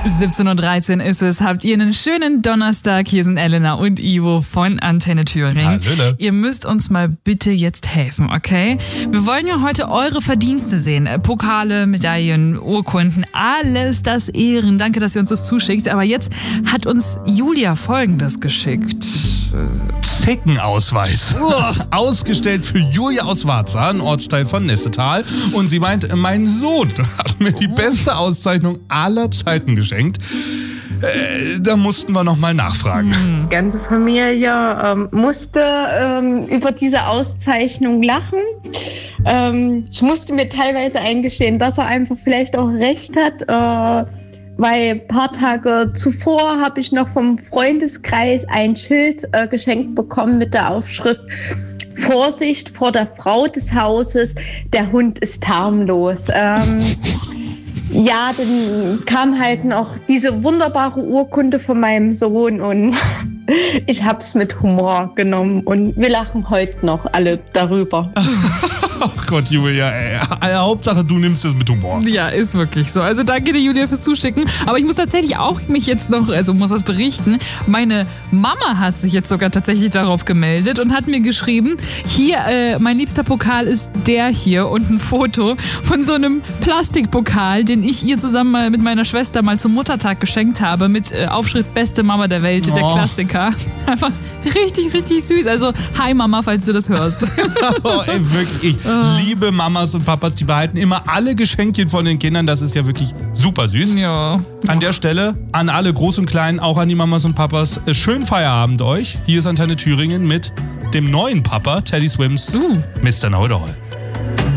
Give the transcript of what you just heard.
17:13 Uhr ist es. Habt ihr einen schönen Donnerstag? Hier sind Elena und Ivo von Antenne Thüringen. Hallöle. Ihr müsst uns mal bitte jetzt helfen, okay? Wir wollen ja heute eure Verdienste sehen. Pokale, Medaillen, Urkunden, alles das Ehren. Danke, dass ihr uns das zuschickt. Aber jetzt hat uns Julia Folgendes geschickt. Zeckenausweis. Ausgestellt für Julia aus Warza, ein Ortsteil von Nessetal. Und sie meint, mein Sohn hat mir die beste Auszeichnung aller Zeiten geschenkt. Da mussten wir nochmal nachfragen. Die ganze Familie musste über diese Auszeichnung lachen. Ich musste mir teilweise eingestehen, dass er einfach vielleicht auch recht hat, weil ein paar Tage zuvor habe ich noch vom Freundeskreis ein Schild geschenkt bekommen mit der Aufschrift: Vorsicht vor der Frau des Hauses, der Hund ist harmlos. Ja, dann kam halt noch diese wunderbare Urkunde von meinem Sohn und ich hab's mit Humor genommen und wir lachen heute noch alle darüber. Oh Gott, Julia, ey. Hauptsache, du nimmst es mit Humor. Ja, ist wirklich so. Also danke dir, Julia, fürs Zuschicken. Aber ich muss tatsächlich auch mich jetzt noch, muss was berichten. Meine Mama hat sich jetzt sogar tatsächlich darauf gemeldet und hat mir geschrieben, hier, mein liebster Pokal ist der hier und ein Foto von so einem Plastikpokal, den ich ihr zusammen mal mit meiner Schwester mal zum Muttertag geschenkt habe, mit Aufschrift Beste Mama der Welt, der Klassiker. Einfach richtig, richtig süß. Also, hi Mama, falls du das hörst. Oh, ey, wirklich. Ich liebe Mamas und Papas, die behalten immer alle Geschenkchen von den Kindern. Das ist ja wirklich super süß. Ja. An der Stelle, an alle Groß und Klein, auch an die Mamas und Papas, schönen Feierabend euch. Hier ist Antenne Thüringen mit dem neuen Papa, Teddy Swims, Mr. Know-it-all.